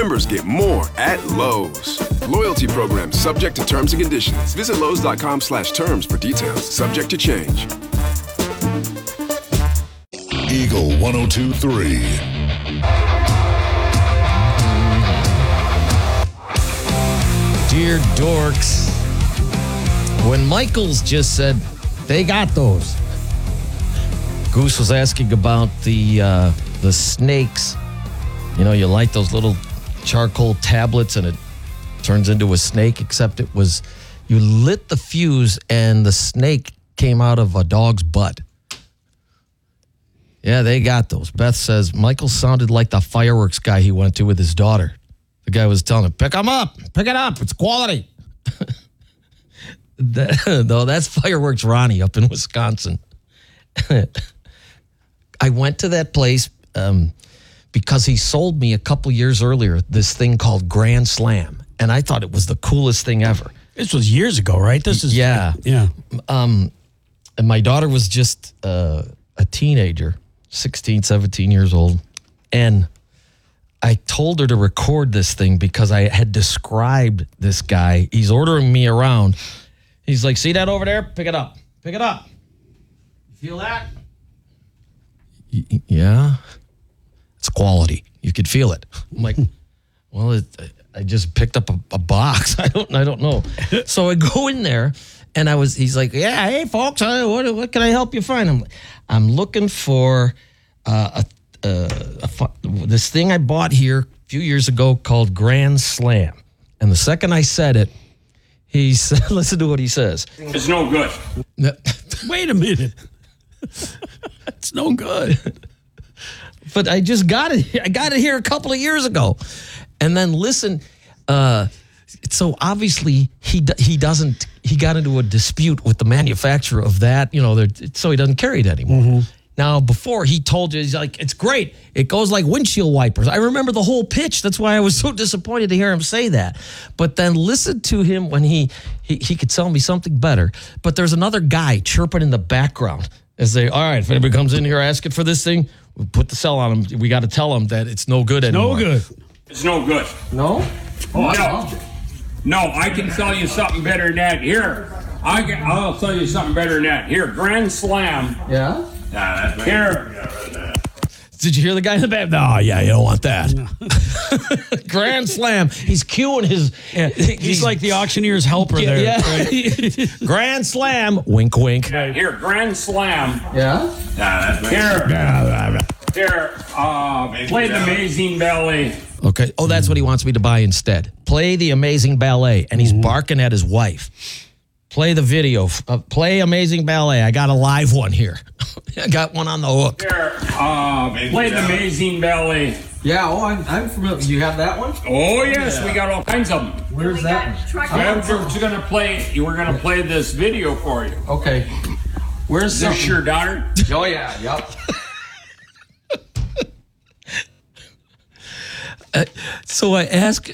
Members get more at Lowe's. Loyalty program subject to terms and conditions. Visit Lowe's.com/terms for details. Subject to change. Eagle 102.3. Dear dorks, when Michaels just said they got those, Goose was asking about the snakes. You know, you light those little charcoal tablets and it turns into a snake, except it was, you lit the fuse and the snake came out of a dog's butt. Yeah, they got those. Beth says Michael sounded like the fireworks guy he went to with his daughter. The guy was telling him, pick them up, pick it up, it's quality. No, that's Fireworks Ronnie up in Wisconsin. I went to that place because he sold me a couple years earlier this thing called Grand Slam, and I thought it was the coolest thing ever. This was years ago, right? This is yeah. And my daughter was just a teenager, 16, 17 years old, and I told her to record this thing because I had described this guy. He's ordering me around. He's like, see that over there? Pick it up. Pick it up. Feel that? Yeah. It's quality. You could feel it. I'm like, well, I just picked up a box. I don't know. So I go in there, and he's like, yeah, hey, folks, what can I help you find? I'm looking for this thing I bought here a few years ago called Grand Slam. And the second I said it, he said, listen to what he says. It's no good. Wait a minute. It's no good. But I just got it. I got it here a couple of years ago. And then listen, so obviously he got into a dispute with the manufacturer of that, so he doesn't carry it anymore. Mm-hmm. Now, before he told you, he's like, it's great. It goes like windshield wipers. I remember the whole pitch. That's why I was so disappointed to hear him say that. But then listen to him when he could sell me something better. But there's another guy chirping in the background as they, all right, if anybody comes in here asking for this thing, we put the sell on him. We got to tell him that it's no good anymore. No good. It's no good. No? Oh, no, I can tell you something better than that. Here, I'll tell you something better than that. Here, Grand Slam. Yeah? Here. Did you hear the guy in the back? No, yeah, you don't want that. No. Grand Slam. He's cueing his... He's like the auctioneer's helper there. Yeah. Right? Grand Slam. Wink, wink. Here, Grand Slam. Yeah? Here, play the Amazing Ballet. Okay. Oh, that's what he wants me to buy instead. Play the Amazing Ballet. And he's barking at his wife. Play the video. Play Amazing Ballet. I got a live one here. I got one on the hook. Here, play the Amazing Ballet. Yeah, I'm familiar. You have that one? Oh, yes, yeah. We got all kinds of them. Where's that one? We're gonna play this video for you. Okay. Where's this your daughter? Oh, yeah, yep. So I ask,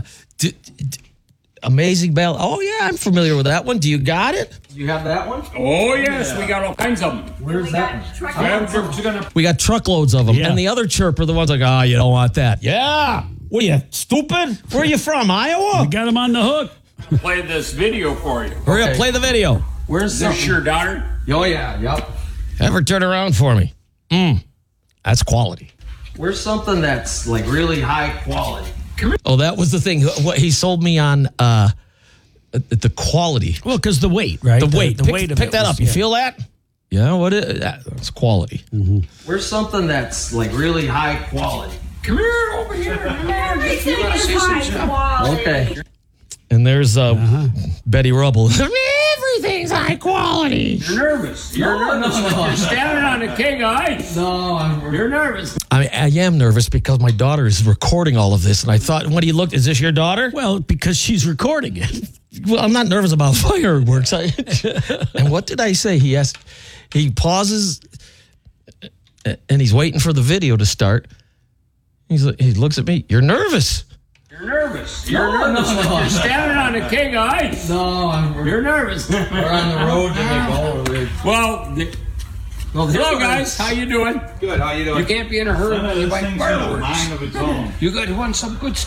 Amazing Ballet. Oh, yeah, I'm familiar with that one. Do you got it? You have that one? Oh, yes, we got all kinds of them. Where's that one? We got truckloads of them. Yeah. And the other chirper, the one's like, oh, you don't want that. Yeah. What are you, stupid? Where are you from, Iowa? We got him on the hook. Play this video for you. Hurry up, play the video. Where's this your daughter? Oh, yeah, yep. Ever turn around for me? That's quality. Where's something that's like really high quality? Oh, that was the thing. What he sold me on the quality. Well, because the weight, right? The weight. The weight of it. Pick that up. You feel that? Yeah, what is that? That's quality. Mm-hmm. Where's something that's like really high quality? Come here, over here. Everything is high quality. Okay. And there's Betty Rubble. Everything's high quality. You're nervous. You're nervous. You're standing on a keg of ice. No, you're nervous. I am nervous because my daughter is recording all of this, and I thought, when he looked, is this your daughter? Well, because she's recording it. Well, I'm not nervous about fireworks. And what did I say? He pauses, and he's waiting for the video to start. He looks at me. You're nervous. You're nervous. You're nervous. You're standing on a keg of ice. No, you're nervous. We're on the road to make all of it. Well, hello guys. How you doing? Good. How you doing? You can't be in a hurry when you buy fireworks. Mind of its own. You want some good stuff.